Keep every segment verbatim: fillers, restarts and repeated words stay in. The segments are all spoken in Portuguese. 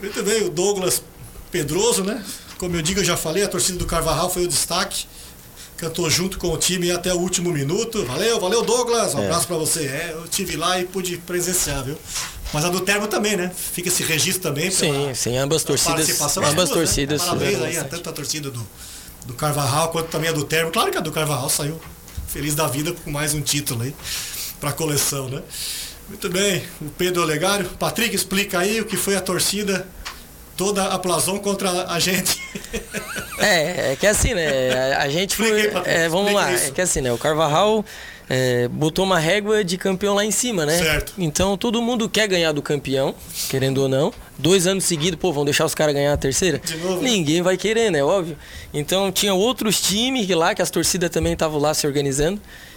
Muito bem, o Douglas Pedroso, né? Como eu digo, eu já falei, a torcida do Carvajal foi o destaque. Cantou junto com o time até o último minuto. Valeu, valeu Douglas, um é. abraço pra você. É, eu estive lá e pude presenciar, viu? Mas a do Termo também, né? Fica esse registro também. Sim, sim, ambas torcidas. Ambas torcidas. Né? Parabéns aí a tanto a torcida do, do Carvajal quanto também a do Termo. Claro que a do Carvajal saiu feliz da vida com mais um título aí pra coleção, né? Muito bem, o Pedro Olegário. Patrick, explica aí o que foi a torcida toda a Plazon contra a gente. É, é que assim, né? A, a gente foi. É, vamos lá, isso. É que assim, né? O Carvajal é, botou uma régua de campeão lá em cima, né? Certo. Então todo mundo quer ganhar do campeão, querendo ou não. Dois anos seguidos, pô, vão deixar os caras ganhar a terceira? De novo, Ninguém vai querer, né? Óbvio. Então tinha outros times lá, que as torcidas também estavam lá se organizando.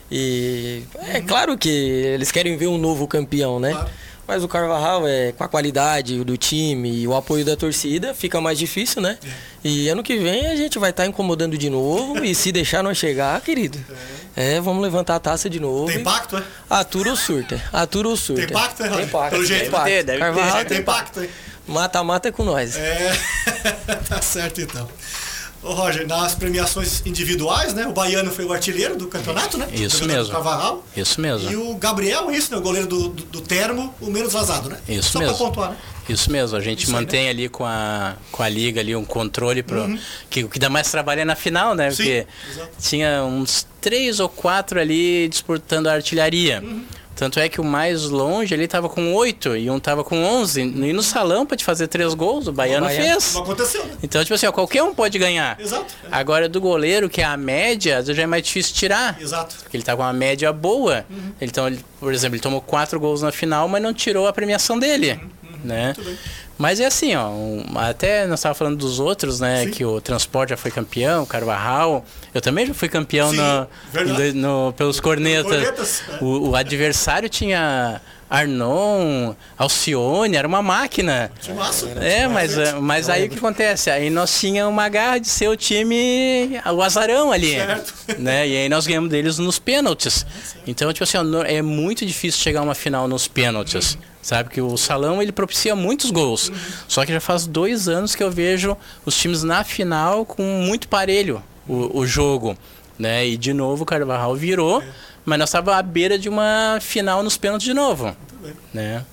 E é uhum. claro que eles querem ver um novo campeão, né? Claro. Mas o Carvajal, é, com a qualidade do time e o apoio da torcida, fica mais difícil, né? É. E ano que vem a gente vai estar tá incomodando de novo e se deixar não chegar, querido, é, vamos levantar a taça de novo. Tem pacto, é? Atura ou surta. Atura ou surta. Tem pacto, é? Tem pacto. Pelo jeito, tem pacto. Ter, deve Carvajal ter, tem pacto, é? Mata-mata é com nós. É, tá certo então. Ô Roger, nas premiações individuais, né? O Baiano foi o artilheiro do campeonato, né? Isso mesmo. Carvajal. Isso mesmo. E o Gabriel, isso, né? O goleiro do, do, do Termo, o menos vazado, né? Isso Só mesmo. Só pra pontuar, né? Isso mesmo. A gente isso mantém aí, né? ali com a, com a liga ali um controle pro, uhum. que o que dá mais trabalho é na final, né? Sim, porque exato. Tinha uns três ou quatro ali disputando a artilharia. Uhum. Tanto é que o mais longe ele tava com oito e um tava com onze. E no salão, para te fazer três gols, o Baiano, o Baiano fez. Não aconteceu, né? Então, tipo assim, ó, qualquer um pode ganhar. Exato. É. Agora, do goleiro, que é a média, já é mais difícil tirar. Exato. Porque ele tá com uma média boa. Uhum. Então, ele, por exemplo, ele tomou quatro gols na final, mas não tirou a premiação dele. Uhum. Uhum. Né? Muito bem. Mas é assim, ó, um, até nós estávamos falando dos outros, né? Sim. Que o Transporte já foi campeão, o Carvajal. Eu também já fui campeão Sim, no, no, pelos cornetas. cornetas. O, o adversário tinha Arnon, Alcione, era uma máquina. Que massa. É, mas, mas aí o que acontece? Aí nós tínhamos uma garra de ser o time, o azarão ali. Certo. Né? E aí nós ganhamos deles nos pênaltis. Então, tipo assim, ó, é muito difícil chegar a uma final nos pênaltis. Uhum. Sabe que o salão ele propicia muitos gols. Uhum. Só que já faz dois anos que eu vejo os times na final com muito parelho o, o jogo, né? E de novo o Carvajal virou, é. mas nós estávamos à beira de uma final nos pênaltis de novo. Muito bem. Né?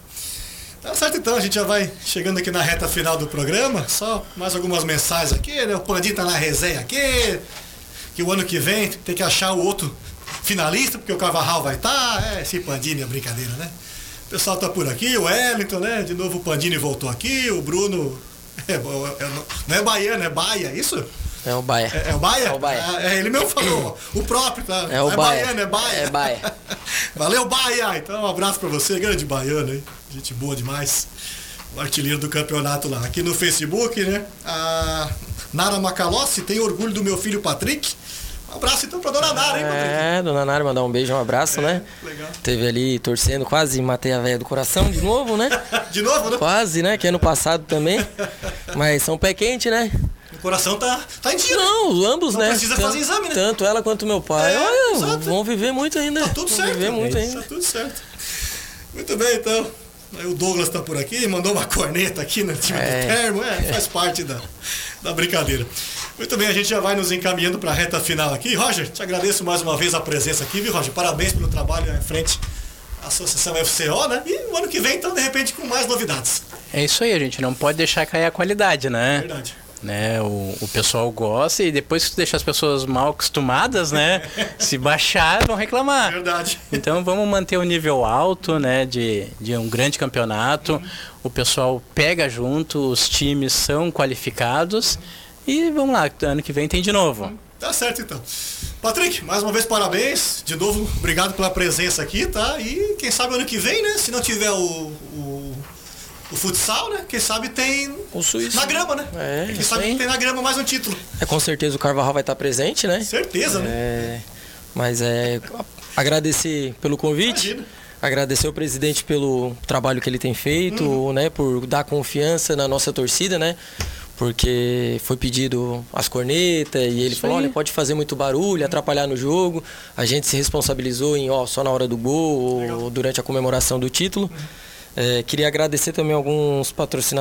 Tá certo então, a gente já vai chegando aqui na reta final do programa. Só mais algumas mensagens aqui, né? O Pandinho tá na resenha aqui, que o ano que vem tem que achar o outro finalista, porque o Carvajal vai estar. Tá. É, esse Pandinho é brincadeira, né? O pessoal tá por aqui, o Wellington, né? De novo o Pandini voltou aqui, o Bruno. É, é, não é baiano, é Baia, isso? É o Baia. É, é o Baia? É o Baia. É, ele mesmo falou, o próprio, tá? É o é Baia. baiano, é Baia. É Baia. Valeu, Baia! Então um abraço pra você, grande baiano, hein? Gente boa demais. O artilheiro do campeonato lá. Aqui no Facebook, né? A Nara Macalossi, tem orgulho do meu filho Patrick. Um abraço então pra dona Nara, hein, Patrick? É, dona Nara, mandar um beijo, um abraço, é, né? Legal. Teve ali torcendo, quase matei a velha do coração de novo, né? De novo, né? Quase, né? Que ano passado também. Mas são pé quente, né? O coração tá, tá em dia. Não, ambos, não né? Precisa tanto, fazer exame, né? Tanto ela quanto meu pai. É, Olha, exato. vão viver muito ainda. Tá tudo vão certo. viver muito é, ainda. Tá tudo certo. Muito bem, então. Aí o Douglas tá por aqui, mandou uma corneta aqui no time é. do Termo. É, faz parte da, da brincadeira. Muito bem, a gente já vai nos encaminhando para a reta final aqui. Roger, te agradeço mais uma vez a presença aqui, viu, Roger? Parabéns pelo trabalho em frente à Associação F C O, né? E o ano que vem, então, de repente, com mais novidades. É isso aí, a gente não pode deixar cair a qualidade, né? Verdade. Né, o, o pessoal gosta e depois que tu deixa as pessoas mal acostumadas, né? Se baixar, vão reclamar. Verdade. Então vamos manter o nível alto, né? De, de um grande campeonato. Uhum. O pessoal pega junto, os times são qualificados. E vamos lá, ano que vem tem de novo. Tá certo então. Patrick, mais uma vez parabéns. De novo, obrigado pela presença aqui, tá? E quem sabe ano que vem, né? Se não tiver o, o, o futsal, né? Quem sabe tem o Suíço. Na grama, né? É, quem sabe aí. tem na grama mais um título. É, com certeza o Carvajal vai estar presente, né? Certeza, é, né? Mas é agradecer pelo convite. Imagina. Agradecer ao presidente pelo trabalho que ele tem feito, uhum. né? Por dar confiança na nossa torcida, né? Porque foi pedido as cornetas e ele Sim. falou, olha, pode fazer muito barulho, atrapalhar no jogo. A gente se responsabilizou em, ó, só na hora do gol ou durante a comemoração do título. Uhum. É, queria agradecer também alguns patrocinadores